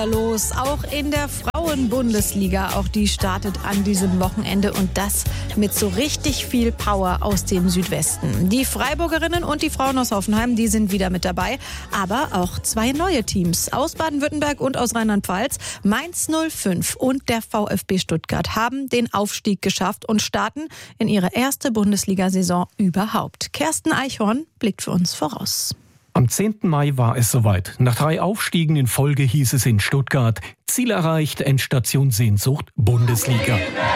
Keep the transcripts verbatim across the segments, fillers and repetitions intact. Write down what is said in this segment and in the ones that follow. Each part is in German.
Los, auch in der Frauenbundesliga, auch die startet an diesem Wochenende und das mit so richtig viel Power aus dem Südwesten. Die Freiburgerinnen und die Frauen aus Hoffenheim, die sind wieder mit dabei, aber auch zwei neue Teams aus Baden-Württemberg und aus Rheinland-Pfalz. Mainz null fünf und der VfB Stuttgart haben den Aufstieg geschafft und starten in ihre erste Bundesliga-Saison überhaupt. Kersten Eichhorn blickt für uns voraus. Am zehnten Mai war es soweit. Nach drei Aufstiegen in Folge hieß es in Stuttgart: Ziel erreicht, Endstation Sehnsucht, Bundesliga.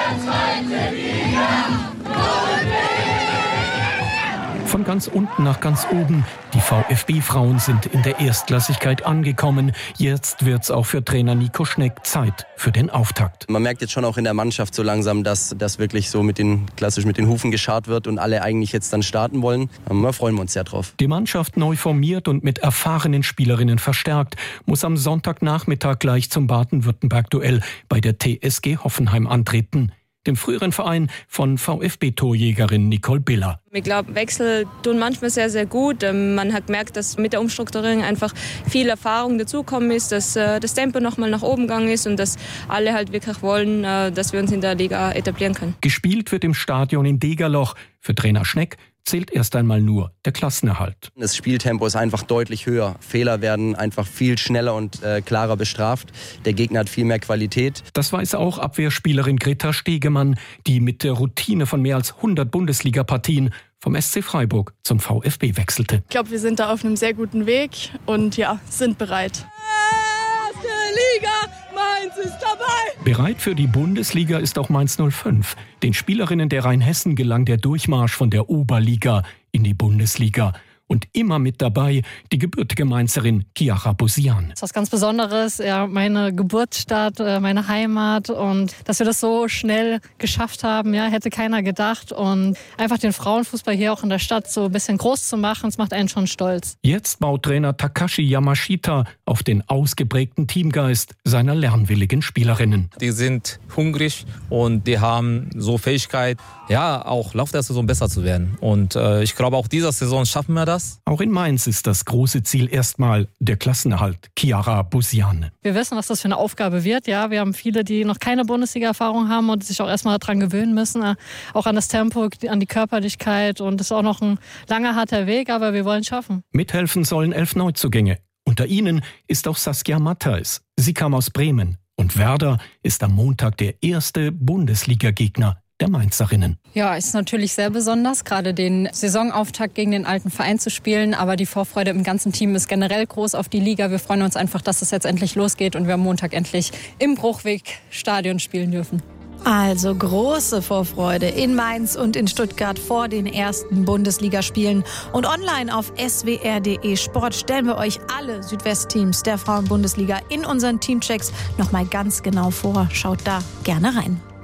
Von ganz unten nach ganz oben. Die VfB-Frauen sind in der Erstklassigkeit angekommen. Jetzt wird's auch für Trainer Nico Schneck Zeit für den Auftakt. Man merkt jetzt schon auch in der Mannschaft so langsam, dass das wirklich so mit den, klassisch mit den Hufen geschart wird und alle eigentlich jetzt dann starten wollen. Da freuen wir uns sehr drauf. Die Mannschaft neu formiert und mit erfahrenen Spielerinnen verstärkt, muss am Sonntagnachmittag gleich zum Baden-Württemberg-Duell bei der T S G Hoffenheim antreten, dem früheren Verein von VfB-Torjägerin Nicole Biller. Ich glaube, Wechsel tun manchmal sehr, sehr gut. Man hat gemerkt, dass mit der Umstrukturierung einfach viel Erfahrung dazugekommen ist, dass das Tempo nochmal nach oben gegangen ist und dass alle halt wirklich wollen, dass wir uns in der Liga etablieren können. Gespielt wird im Stadion in Degerloch. Für Trainer Schneck zählt erst einmal nur der Klassenerhalt. Das Spieltempo ist einfach deutlich höher. Fehler werden einfach viel schneller und äh, klarer bestraft. Der Gegner hat viel mehr Qualität. Das weiß auch Abwehrspielerin Greta Stegemann, die mit der Routine von mehr als hundert Bundesliga-Partien vom S C Freiburg zum VfB wechselte. Ich glaube, wir sind da auf einem sehr guten Weg und ja, sind bereit. Erste Liga, Mainz ist dabei! Bereit für die Bundesliga ist auch Mainz null fünf. Den Spielerinnen der Rheinhessen gelang der Durchmarsch von der Oberliga in die Bundesliga. Und immer mit dabei die gebürtige Mainzerin Chiara Bosian. Das ist was ganz Besonderes, ja, meine Geburtsstadt, meine Heimat, und dass wir das so schnell geschafft haben, ja, hätte keiner gedacht, und einfach den Frauenfußball hier auch in der Stadt so ein bisschen groß zu machen, das macht einen schon stolz. Jetzt baut Trainer Takashi Yamashita auf den ausgeprägten Teamgeist seiner lernwilligen Spielerinnen. Die sind hungrig und die haben so Fähigkeit, ja, auch Lauf der Saison besser zu werden. Und äh, ich glaube, auch dieser Saison schaffen wir das. Auch in Mainz ist das große Ziel erstmal der Klassenerhalt. Chiara Bosian. Wir wissen, was das für eine Aufgabe wird. Ja, wir haben viele, die noch keine Bundesliga-Erfahrung haben und sich auch erstmal daran gewöhnen müssen. Auch an das Tempo, an die Körperlichkeit. Und das ist auch noch ein langer, harter Weg, aber wir wollen es schaffen. Mithelfen sollen elf Neuzugänge. Unter ihnen ist auch Saskia Matthijs. Sie kam aus Bremen. Und Werder ist am Montag der erste Bundesliga-Gegner der Mainzerinnen. Ja, ist natürlich sehr besonders, gerade den Saisonauftakt gegen den alten Verein zu spielen. Aber die Vorfreude im ganzen Team ist generell groß auf die Liga. Wir freuen uns einfach, dass es jetzt endlich losgeht und wir am Montag endlich im Bruchweg-Stadion spielen dürfen. Also große Vorfreude in Mainz und in Stuttgart vor den ersten Bundesligaspielen. Und online auf s w r punkt d e Sport stellen wir euch alle Südwestteams der Frauenbundesliga in unseren Teamchecks nochmal ganz genau vor. Schaut da gerne rein.